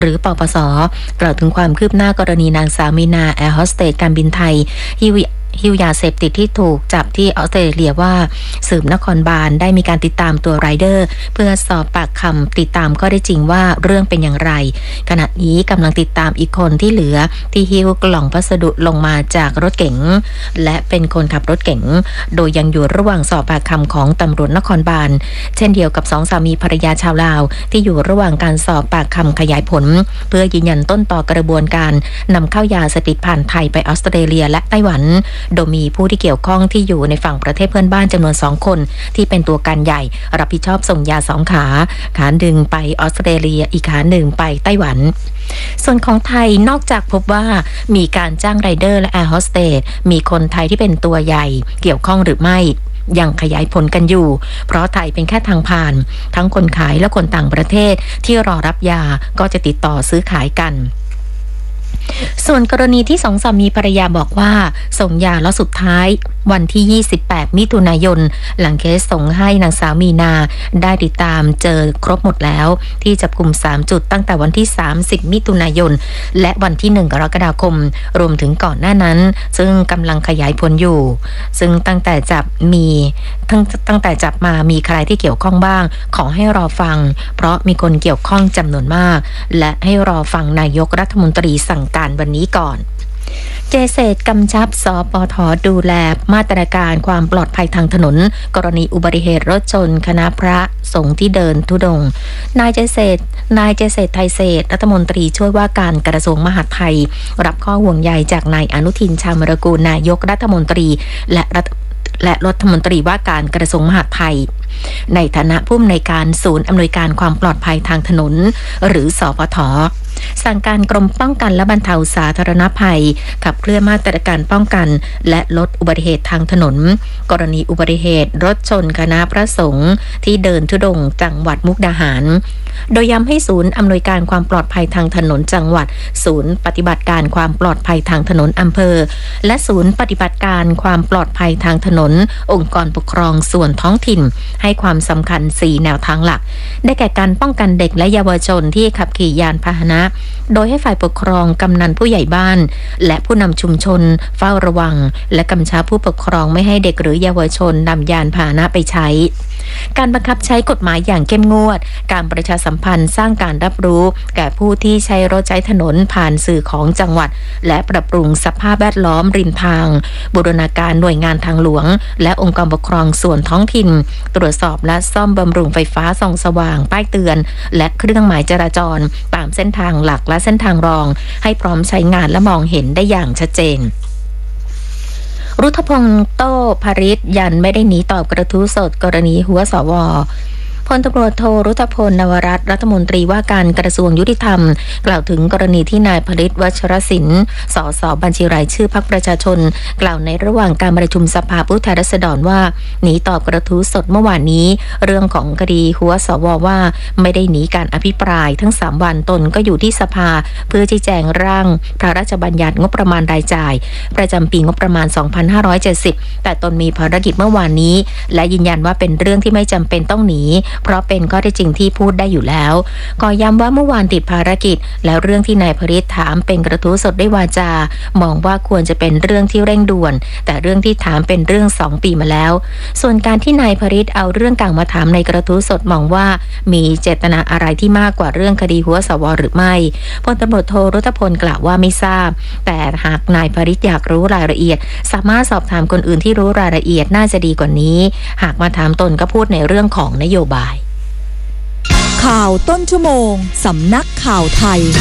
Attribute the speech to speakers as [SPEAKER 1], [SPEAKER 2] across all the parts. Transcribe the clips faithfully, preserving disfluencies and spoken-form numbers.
[SPEAKER 1] หรือปปส.กล่าวถึงความคืบหน้ากรณีนางสาวมีนาแอร์โฮสเตสการบินไทยฮิวฮิวยาเสพติดที่ถูกจับที่ออสเตรเลียว่าสืบนครบาลได้มีการติดตามตัวไรเดอร์เพื่อสอบปากคำติดตามข้อได้จริงว่าเรื่องเป็นอย่างไรขณะนี้กำลังติดตามอีกคนที่เหลือที่หิ้วกล่องพัสดุลงมาจากรถเก๋งและเป็นคนขับรถเก๋งโดยยังอยู่ระหว่างสอบปากคำของตำรวจนครบาลเช่นเดียวกับสองสามีภรรยาชาวลาวที่อยู่ระหว่างการสอบปากคำขยายผลเพื่อยืนยันต้นต่อกระบวนการนำเข้ายาเสพติดผ่านไทยไปออสเตรเลียและไต้หวันโดยมีผู้ที่เกี่ยวข้องที่อยู่ในฝั่งประเทศเพื่อนบ้านจำนวนสองคนที่เป็นตัวการใหญ่รับผิดชอบส่งยาสองขาขาหนึ่งไปออสเตรเลียอีกขาหนึ่งไปไต้หวันส่วนของไทยนอกจากพบว่ามีการจ้างไรเดอร์และแอร์โฮสเตสมีคนไทยที่เป็นตัวใหญ่เกี่ยวข้องหรือไม่ยังขยายผลกันอยู่เพราะไทยเป็นแค่ทางผ่านทั้งคนขายและคนต่างประเทศที่รอรับยาก็จะติดต่อซื้อขายกันส่วนกรณีที่สองสามีภรรยาบอกว่าส่งยาแล้วสุดท้ายวันที่ยี่สิบแปดมิถุนายนหลังเคสส่งให้นางสาวมีนาได้ติดตามเจอครบหมดแล้วที่จับกุมสามจุดตั้งแต่วันที่สามสิบมิถุนายนและวันที่หนึ่งกรกฎาคมรวมถึงก่อนหน้านั้นซึ่งกำลังขยายผลอยู่ซึ่งตั้งแต่จับมีตั้งตั้งแต่จับมามีใครที่เกี่ยวข้องบ้างขอให้รอฟังเพราะมีคนเกี่ยวข้องจำนวนมากและให้รอฟังนายกรัฐมนตรีสั่งการวันนี้ก่อนเจเศษกำชับสปท.ดูแลมาตรการความปลอดภัยทางถนนกรณีอุบัติเหตุรถชนคณะพระสงฆ์ที่เดินธุดงค์นายเจเศษนายเจเศษไทยเศษรัฐมนตรีช่วยว่าการกระทรวงมหาดไทยรับข้อห่วงใยจากนายอนุทินชาญวิรากูลนายกรัฐมนตรีและรัฐและรัฐมนตรีว่าการกระทรวงมหาดไทยในฐานะผู้อำนวยการศูนย์อำนวยการความปลอดภัยทางถนนหรือสปท.สั่งการกรมป้องกันและบรรเทาสาธารณภัยขับเคลื่อนมาตรการป้องกันและลดอุบัติเหตุทางถนนกรณีอุบัติเหตุรถชนคณะพระสงฆ์ที่เดินธุดงค์จังหวัดมุกดาหารโดยย้ำให้ศูนย์อำนวยการความปลอดภัยทางถนนจังหวัดศูนย์ปฏิบัติการความปลอดภัยทางถนนอำเภอและศูนย์ปฏิบัติการความปลอดภัยทางถนนองค์กรปกครองส่วนท้องถิ่นให้ความสำคัญสี่แนวทางหลักได้แก่การป้องกันเด็กและเยาวชนที่ขับขี่ยานพาหนะโดยให้ฝ่ายปกครองกำนันผู้ใหญ่บ้านและผู้นำชุมชนเฝ้าระวังและกำชับผู้ปกครองไม่ให้เด็กหรือเยาวชนนำยานพาหนะไปใช้การบังคับใช้กฎหมายอย่างเข้มงวดการประชาสัมพันธ์สร้างการรับรู้แก่ผู้ที่ใช้รถใช้ถนนผ่านสื่อของจังหวัดและปรับปรุงสภาพแวดล้อมริมทางบูรณาการหน่วยงานทางหลวงและองค์กรปกครองส่วนท้องถิ่นตรวจสอบและซ่อมบำรุงไฟฟ้าส่องสว่างป้ายเตือนและเครื่องหมายจราจรตามเส้นทางหลักและเส้นทางรองให้พร้อมใช้งานและมองเห็นได้อย่างชัดเจนรุทธพงษ์โต้ภริษยันไม่ได้หนีตอบกระทู้สดกรณีหัวสว.พลตำรวจโทรุทธพลนวรัตน์รัฐมนตรีว่าการกระทรวงยุติธรรมกล่าวถึงกรณีที่นายภริษวัชรศิลป์สสบัญชีรายชื่อพรรคประชาชนกล่าวในระหว่างการประชุมสภาผู้แทนราษฎรว่าหนีตอบกระทู้สดเมื่อวานนี้เรื่องของคดีหัวสว.ว่าไม่ได้หนีการอภิปรายทั้งสามวันตนก็อยู่ที่สภาเพื่อชี้แจงร่างพระราชบัญญัติงบประมาณรายจ่ายประจำปีงบประมาณสองพันห้าร้อยเจ็ดสิบแต่ตนมีภารกิจเมื่อวานนี้และยืนยันว่าเป็นเรื่องที่ไม่จำเป็นต้องหนีเพราะเป็นข้อเท็จจริงที่พูดได้อยู่แล้วก็ย้ำว่าเมื่อวานติดภารกิจแล้วเรื่องที่นายภริษถามเป็นกระทู้สดด้วยวาจามองว่าควรจะเป็นเรื่องที่เร่งด่วนแต่เรื่องที่ถามเป็นเรื่องสองปีมาแล้วส่วนการที่นายภริษเอาเรื่องกลางมาถามในกระทู้สดมองว่ามีเจตนาอะไรที่มากกว่าเรื่องคดีหัวสว.หรือไม่พลตำรวจโทรุทธพลกล่าวว่าไม่ทราบแต่หากนายภริษอยากรู้รายละเอียดสามารถสอบถามคนอื่นที่รู้รายละเอียดน่าจะดีกว่านี้หากมาถามตนก็พูดในเรื่องของนโยบาย
[SPEAKER 2] ข่าวต้นชั่วโมงสำนักข่าวไทย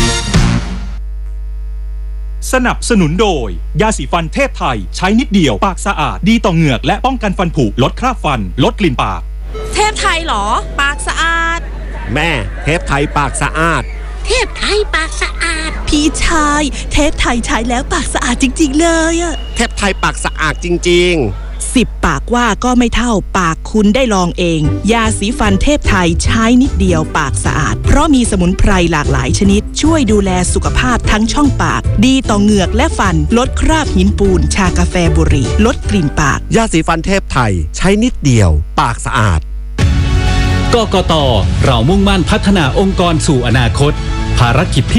[SPEAKER 3] สนับสนุนโดยยาสีฟันเทพไทยใช้นิดเดียวปากสะอาดดีต่อเหงือกและป้องกันฟันผุลดคราบฟันลดกลิ่นปาก
[SPEAKER 4] เทพไทยเหรอปากสะอาด
[SPEAKER 5] แม่เทพไทยปากสะอาด
[SPEAKER 6] เทพไทยปากสะอาด
[SPEAKER 2] พี่ชายเทพไทยใช้แล้วปากสะอาดจริงๆเลยอะ
[SPEAKER 5] เทพไทยปากสะอาดจริงๆ
[SPEAKER 2] สิบปากว่าก็ไม่เท่าปากคุณได้ลองเองยาสีฟันเทพไทยใช้นิดเดียวปากสะอาดเพราะมีสมุนไพรหลากหลายชนิดช่วยดูแลสุขภาพทั้งช่องปากดีต่อเหงือกและฟันลดคราบหินปูนชากาแฟบุหรี่ลดกลิ่นปาก
[SPEAKER 5] ยาสีฟันเทพไทยใช้นิดเดียวปากสะอาด
[SPEAKER 7] กกต.เรามุ่งมั่นพัฒนาองค์กรสู่อนาคต
[SPEAKER 3] ภารกิจ